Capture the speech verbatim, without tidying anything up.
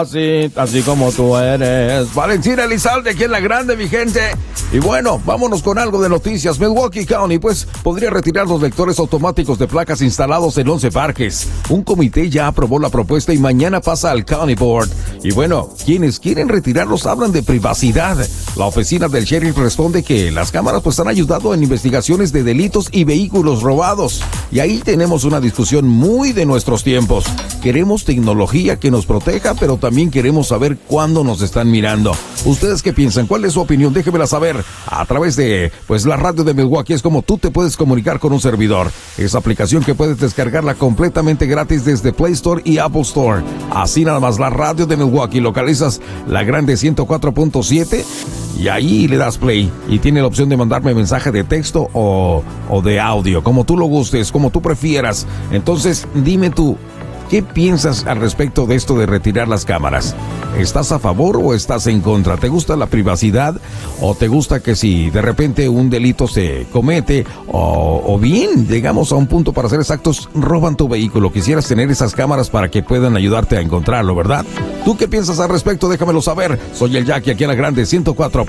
Así, así como tú eres. Valentina Elizalde, aquí en La Grande, mi gente. Y bueno, vámonos con algo de noticias. Milwaukee County, pues, podría retirar los lectores automáticos de placas instalados en once parques. Un comité ya aprobó la propuesta y mañana pasa al County Board. Y bueno, quienes quieren retirarlos hablan de privacidad. La oficina del sheriff responde que las cámaras pues han ayudado en investigaciones de delitos y vehículos robados. Y ahí tenemos una discusión muy de nuestros tiempos. Queremos tecnología que nos proteja, pero también queremos saber cuándo nos están mirando. ¿Ustedes qué piensan? ¿Cuál es su opinión? Déjenmela saber a través de, pues, la radio de Milwaukee. Es como tú te puedes comunicar con un servidor. Esa aplicación que puedes descargarla completamente gratis desde Play Store y Apple Store. Así nada más, la radio de Milwaukee. Localizas La Grande ciento cuatro punto siete y ahí le das play. Y tiene la opción de mandarme mensaje de texto o, o de audio, como tú lo gustes, como tú prefieras. Entonces, dime tú, ¿qué piensas al respecto de esto de retirar las cámaras? ¿Estás a favor o estás en contra? ¿Te gusta la privacidad o te gusta que si de repente un delito se comete o, o bien llegamos a un punto, para ser exactos, roban tu vehículo? Quisieras tener esas cámaras para que puedan ayudarte a encontrarlo, ¿verdad? ¿Tú qué piensas al respecto? Déjamelo saber. Soy el Jackie aquí en La Grande ciento cuatro.